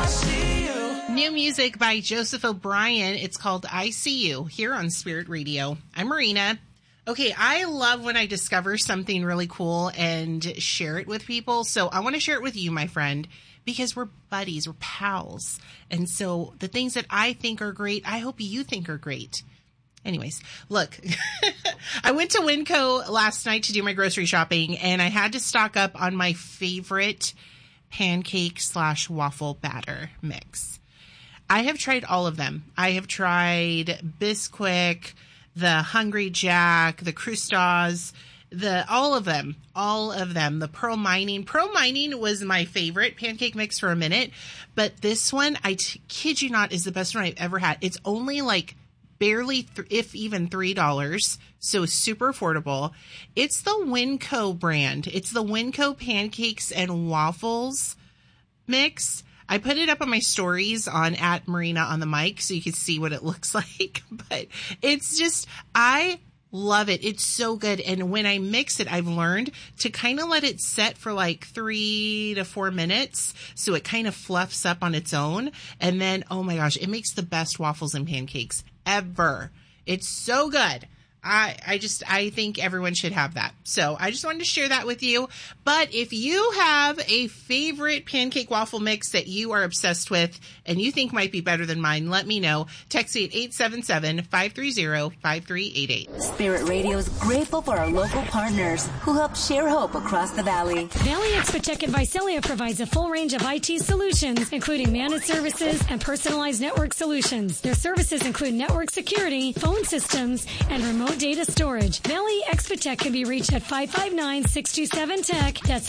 New music by Joseph O'Brien. It's called I See You here on Spirit Radio. I'm Marina. Okay, I love when I discover something really cool and share it with people. So I want to share it with you, my friend, because we're buddies, we're pals. And so the things that I think are great, I hope you think are great. Anyways, look, I went to Winco last night to do my grocery shopping, and I had to stock up on my favorite pancake/waffle batter mix. I have tried all of them. I have tried Bisquick, the Hungry Jack, the Crustas, all of them. The Pearl Mining was my favorite pancake mix for a minute, but this one, I kid you not, is the best one I've ever had. It's only like barely, if even $3, so super affordable. It's the Winco brand. It's the Winco pancakes and waffles mix. I put it up on my stories on @MarinaOnTheMic so you can see what it looks like. But it's just, I love it. It's so good. And when I mix it, I've learned to kind of let it set for like 3 to 4 minutes so it kind of fluffs up on its own. And then, oh my gosh, it makes the best waffles and pancakes ever. It's so good. I think everyone should have that. So I just wanted to share that with you. But if you have a favorite pancake waffle mix that you are obsessed with and you think might be better than mine, let me know. Text me at 877-530-5388. Spirit Radio is grateful for our local partners who help share hope across the valley. Valley Expotech in Visalia provides a full range of IT solutions, including managed services and personalized network solutions. Their services include network security, phone systems, and remote data storage. Valley Expotech can be reached at 559-627-TECH. That's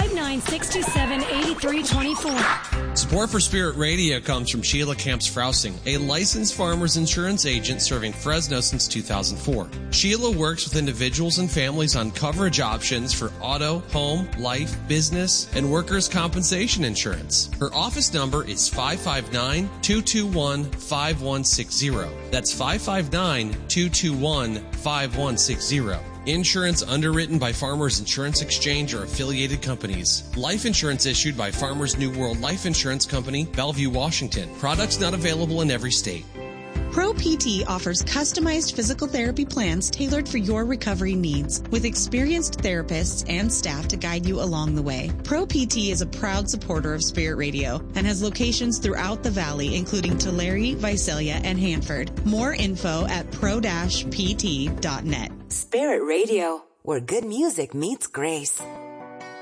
559-627-8324. Support for Spirit Radio comes from Sheila Camps-Frousing, a licensed farmers insurance agent serving Fresno since 2004. Sheila works with individuals and families on coverage options for auto, home, life, business, and workers' compensation insurance. Her office number is 559-221-5160. That's 559-221-5160. Insurance underwritten by Farmers Insurance Exchange or affiliated companies. Life insurance issued by Farmers New World Life Insurance Company, Bellevue, Washington. Products not available in every state. Pro PT offers customized physical therapy plans tailored for your recovery needs, with experienced therapists and staff to guide you along the way. Pro PT is a proud supporter of Spirit Radio and has locations throughout the valley, including Tulare, Visalia, and Hanford. More info at pro-pt.net. Spirit Radio, where good music meets grace.